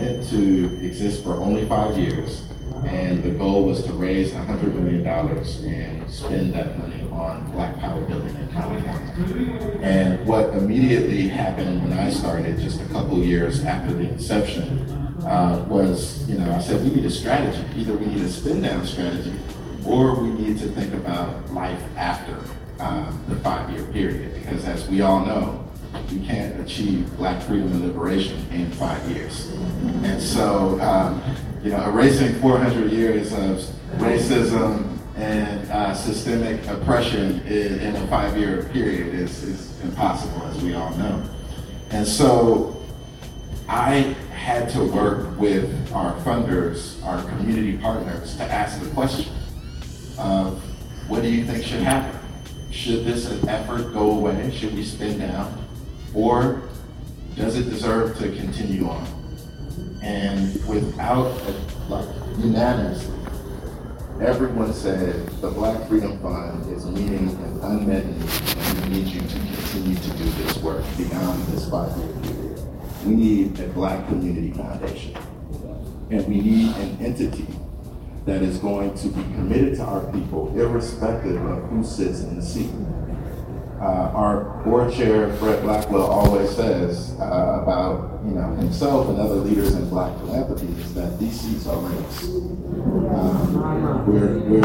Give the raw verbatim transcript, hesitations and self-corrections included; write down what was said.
meant to exist for only five years, and the goal was to raise one hundred million dollars and spend that money on Black Power building in California. And what immediately happened when I started, just a couple years after the inception, uh, was, you know, I said, we need a strategy. Either we need a spin down strategy, or we need to think about life after uh, the five-year period. Because as we all know, you can't achieve Black freedom and liberation in five years. And so, um, you know, erasing four hundred years of racism and uh, systemic oppression in, in a five-year period is, is impossible, as we all know. And so I had to work with our funders, our community partners, to ask the question of, what do you think should happen? Should this effort go away? Should we spin down? Or does it deserve to continue on? And without, a, like, unanimously, everyone said the Black Freedom Fund is meeting an unmet need, and we need you to continue to do this work beyond this five-year period. We need a Black community foundation, and we need an entity that is going to be committed to our people, irrespective of who sits in the seat. Uh, our board chair, Fred Blackwell, always says uh, about, you know, himself and other leaders in Black philanthropy is that these seats are raised. Um, we're, we're